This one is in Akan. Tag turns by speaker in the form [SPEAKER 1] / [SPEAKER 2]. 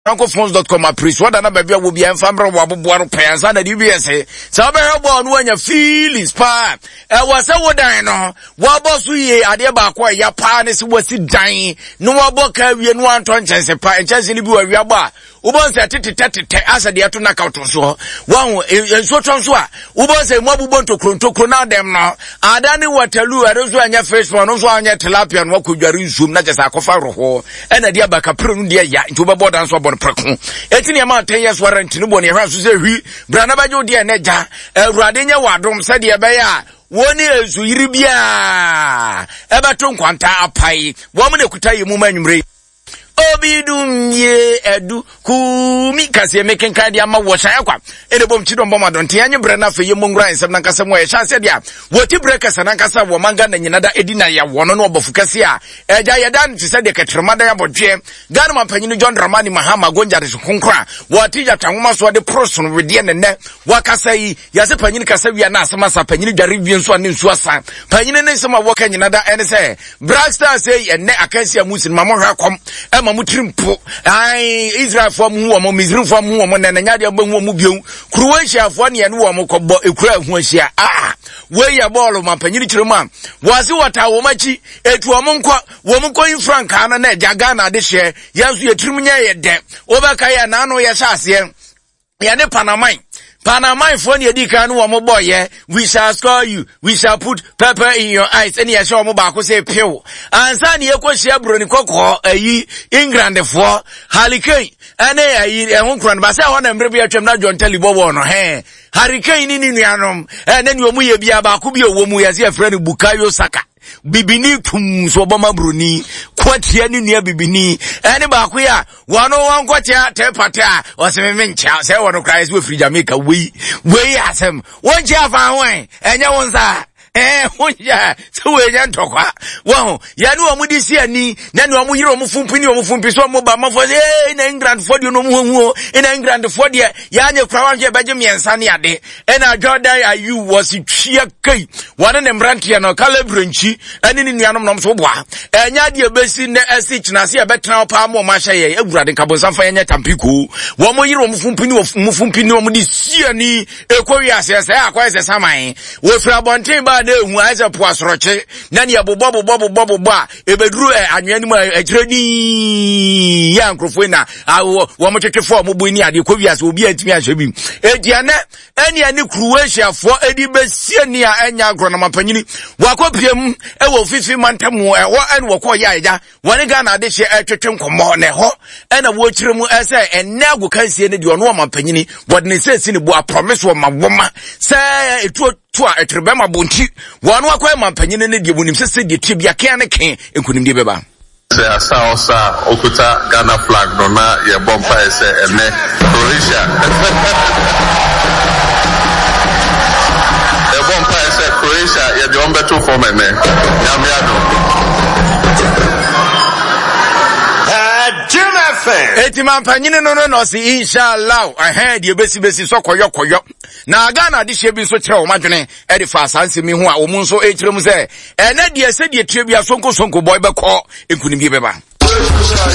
[SPEAKER 1] francophones.com apris wada na bebia wo bia mfa mra wo aboboa no pensa na DBS sa be hebo no anya feelings pa wa se wo dan no wo bosu ye ade ba kwa ya pa ne se wasi dan no wo boka wie no anto nchense pa nchense ni bi wa wi ba ubonse tete asa de ato na ka to so wo enso tonso a ubonse mo abubo ntokro na dem no ada ne watalu arezo anya fish no so anya tilapia no kodware zoom na jesa akofa roho ena de abaka pre no de ya nti obebo dan so bon preko eti ne ma 10 years warranty no bon e hwa so se hwi brana bajo de na ja awurade nya wadom se de be ya woni ezu yiri bia ebeto nkwanta apai wo mo ne kutaye mu manwumre obidum ye edu kumi kase meken kan dia ma wo shan kwa ene bom chidom bom adonte anye bre na fe ye mongura nsem na kase mo ye sha se dia woti bre kase na kase wo manga na nyina da edina ya wono no obofu kase a eja ye dan ti se de ketrema da ya bodwe ganu mampanyini John Dramani Mahama gonja de konkra woti ja tanwoma so de proson we de ne wakasa yi ya se panyini kase wi na asema sa panyini dware wi nso ane nso asa panyini ne nsema wo ka nyina da ene se Blackstar say ene akansia musin mamo hwa kom mutrimpo ai Israel for mu wo Misri for mu wo na nya de ba hu wo biu Croatia for ne ne wo kobo ekura hu ahia we ya ball mampanyini kirema wase wata wo machi etu wo nkwa Frank ana na jaga na de hye yaso yetrim nya ye de obeka ya na no ye hyase ya ne Panama for the Edikan one boy, we shall score you, we shall put pepper in your eyes, and you shall mobile say pill. And Sandy Equasia Brunicoko, England for Hurricane, and a Honkran, but I want to maybe a John Tellybo on her. Hurricane in Yanum, and then you will be about Kubio Womu as your friend Bukayo Saka. Bibini tum so bama bruni kwatia ni nia bibini ene ba ko ya wano wan kwatia tepata o se mencha se wono Christ we free Jamaica we asem won chia fa wan enye wonsa wonja so we nya ntokwa wo ya ni omudi si ani na ni omu yiro omufumpi so mo ba mafo na England for the no mu na England for the ya nya krawan je beje miensa ne ade na Jordan ayu was twia kai wane ne mrantia no kalebrenchi ani ni nuanom nom so boa enya de besi ne esich na se e betena pa mo ma hye ye agurade kabonsan fa nya tampiko wo mo yiro omufumpi ni omudi si ani ekowi asese akwa ese saman wo fra bonten ba na ehu aise po asoroche na ne bobo a ebeduru anwani mu agireni ya nkrofo na wo mo twetwefo mo bu ni ade kowi ase obi antimi ahye bi ediane ani Croatia for edi besie ni a enya agro na mapanyini wakopiem ewo fifi mantamo ewo en woko ya eja woni Ghana de hye etwetwe nkomo ne ho ena wo kiremu ese enne agu kansie ne de ono mapanyini bodne sesi ne bo a promise wo mawoma se etu a etrebe bonti wano akwa mampanyine ne de bunim sese de tibia kan ne kan enkunim de beba
[SPEAKER 2] se asa okuta Ghana flag no na ye bompa ese ene Croatia e bompa ese Croatia ye de ombeto for mene yamiado
[SPEAKER 1] eti mampanyine no si inshallah ahead ye besi so koyo na Ghana de hye bi so kire o madwene e de fa sanse mi ho a o mu so e kire mu se ene de se de tire bi asonko boy be ko enkunim bi beba